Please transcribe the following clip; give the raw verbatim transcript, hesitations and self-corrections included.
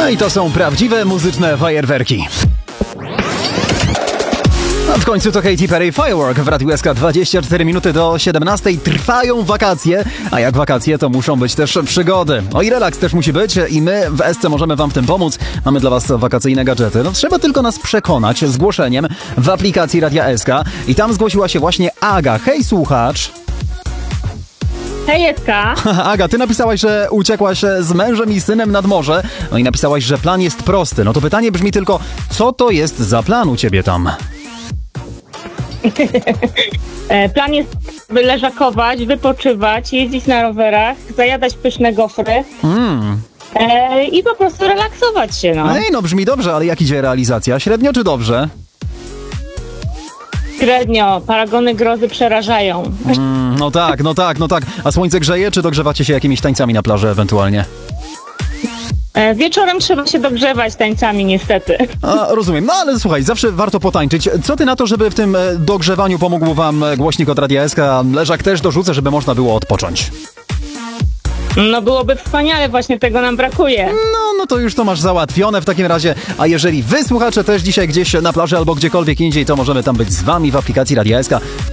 No i to są prawdziwe muzyczne fajerwerki. A w końcu to Katy Perry Firework w Radiu S K. dwadzieścia cztery minuty do siedemnastej. Trwają wakacje, a jak wakacje, to muszą być też przygody. O i relaks też musi być i my w S C możemy wam w tym pomóc. Mamy dla was wakacyjne gadżety. No trzeba tylko nas przekonać zgłoszeniem w aplikacji Radia S K. I tam zgłosiła się właśnie Aga. Hej słuchacz! Hej, Edka. Aga, ty napisałaś, że uciekłaś z mężem i synem nad morze. No i napisałaś, że plan jest prosty. No to pytanie brzmi tylko, co to jest za plan u ciebie tam? Plan jest leżakować, wypoczywać, jeździć na rowerach, zajadać pyszne gofry Mm. e, i po prostu relaksować się, no. Ej, no brzmi dobrze, ale jak idzie realizacja? Średnio czy dobrze? Średnio, paragony grozy przerażają. Mm, no tak, no tak, no tak. A słońce grzeje, czy dogrzewacie się jakimiś tańcami na plaży ewentualnie? E, wieczorem trzeba się dogrzewać tańcami, niestety. A, rozumiem, no ale słuchaj, zawsze warto potańczyć. Co ty na to, żeby w tym e, dogrzewaniu pomógł wam e, głośnik od Radia S K? Leżak też dorzucę, żeby można było odpocząć. No byłoby wspaniale, właśnie tego nam brakuje. No, no to już to masz załatwione w takim razie. A jeżeli wy, słuchacze, też dzisiaj gdzieś na plaży albo gdziekolwiek indziej, to możemy tam być z wami w aplikacji Radia S K.